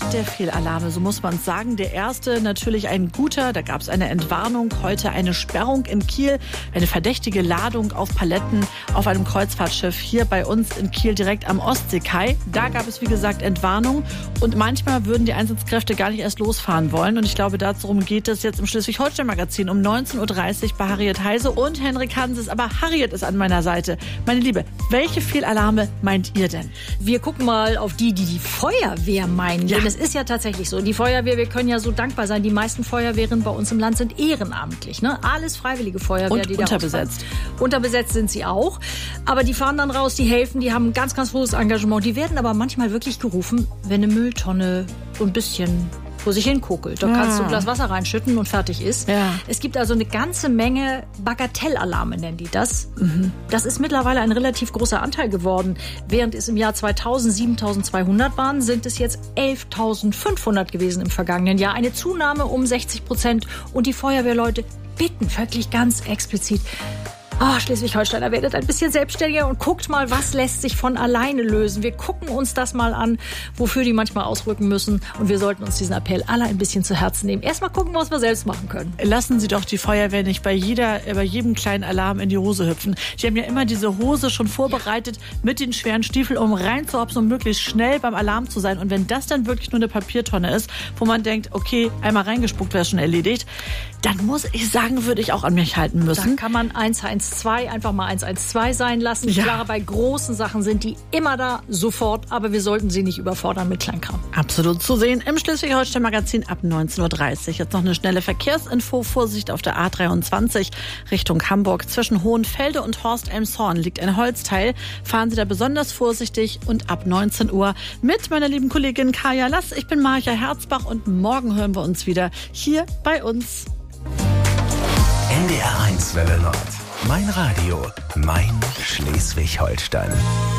der Fehlalarme, so muss man es sagen. Der erste natürlich ein guter, da gab es eine Entwarnung, heute eine Sperrung in Kiel, eine verdächtige Ladung auf Paletten auf einem Kreuzfahrtschiff hier bei uns in Kiel direkt am Ostseekai. Da gab es wie gesagt Entwarnung und manchmal würden die Einsatzkräfte gar nicht erst losfahren wollen und ich glaube, darum geht es jetzt im Schleswig-Holstein-Magazin um 19.30 Uhr bei Harriet Heise und Henrik Hanses, aber Harriet ist an meiner Seite. Meine Liebe, welche Fehlalarme meint ihr denn? Wir gucken mal auf die Feuerwehr meinen. Ja. Denn es ist ja tatsächlich so. Die Feuerwehr, wir können ja so dankbar sein. Die meisten Feuerwehren bei uns im Land sind ehrenamtlich. Ne? Alles freiwillige Feuerwehr. Und die unterbesetzt. Unterbesetzt sind sie auch. Aber die fahren dann raus, die helfen, die haben ein ganz, ganz hohes Engagement. Die werden aber manchmal wirklich gerufen, wenn eine Mülltonne so ein bisschen vor sich hin kokelt. Da kannst du ein Glas Wasser reinschütten und fertig ist. Ja. Es gibt also eine ganze Menge Bagatellalarme, nennen die das. Mhm. Das ist mittlerweile ein relativ großer Anteil geworden. Während es im Jahr 2000 7.200 waren, sind es jetzt 11.500 gewesen im vergangenen Jahr. Eine Zunahme um 60%. Und die Feuerwehrleute bitten wirklich ganz explizit: Schleswig-Holsteiner, werdet ein bisschen selbstständiger und guckt mal, was lässt sich von alleine lösen. Wir gucken uns das mal an, wofür die manchmal ausrücken müssen. Und wir sollten uns diesen Appell alle ein bisschen zu Herzen nehmen. Erstmal gucken, was wir selbst machen können. Lassen Sie doch die Feuerwehr nicht bei jedem kleinen Alarm in die Hose hüpfen. Die haben ja immer diese Hose schon vorbereitet mit den schweren Stiefeln, um reinzuhopsen und möglichst schnell beim Alarm zu sein. Und wenn das dann wirklich nur eine Papiertonne ist, wo man denkt, okay, einmal reingespuckt, wäre schon erledigt, dann muss ich sagen, würde ich auch an mich halten müssen. Da kann man 112 einfach mal 112 sein lassen. Ja. Klar, bei großen Sachen sind die immer da, sofort, aber wir sollten sie nicht überfordern mit Kleinkram. Absolut zu sehen im Schleswig-Holstein-Magazin ab 19.30 Uhr. Jetzt noch eine schnelle Verkehrsinfo. Vorsicht auf der A23 Richtung Hamburg. Zwischen Hohenfelde und Horst-Elmshorn liegt ein Holzteil. Fahren Sie da besonders vorsichtig und ab 19 Uhr mit meiner lieben Kollegin Kaya Lass. Ich bin Marja Herzbach und morgen hören wir uns wieder hier bei uns. NDR 1 Welle Nord. Mein Radio, mein Schleswig-Holstein.